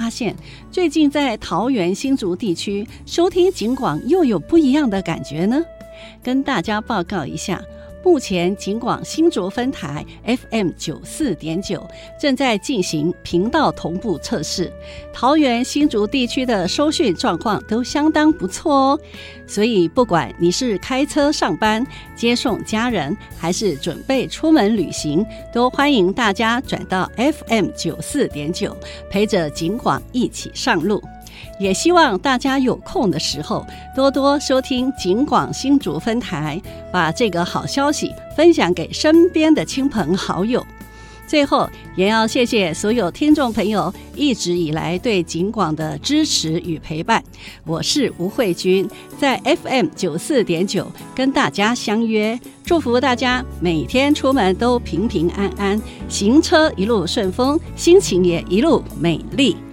现，最近在桃园新竹地区收听警广又有不一样的感觉呢？跟大家报告一下，目前警广新竹分台 FM94.9 正在进行频道同步测试，桃园新竹地区的收讯状况都相当不错哦。所以不管你是开车上班、接送家人，还是准备出门旅行，都欢迎大家转到 FM94.9 陪着警广一起上路。也希望大家有空的时候多多收听警广新竹分台，把这个好消息分享给身边的亲朋好友。最后也要谢谢所有听众朋友一直以来对警广的支持与陪伴。我是吴慧君，在 FM94.9 跟大家相约，祝福大家每天出门都平平安安，行车一路顺风，心情也一路美丽。